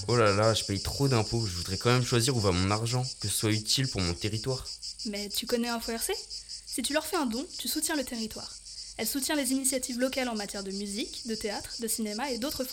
Oh là là, je paye trop d'impôts, je voudrais quand même choisir où va mon argent, que ce soit utile pour mon territoire. Mais tu connais InfoRC ? Si tu leur fais un don, tu soutiens le territoire. Elle soutient les initiatives locales en matière de musique, de théâtre, de cinéma et d'autres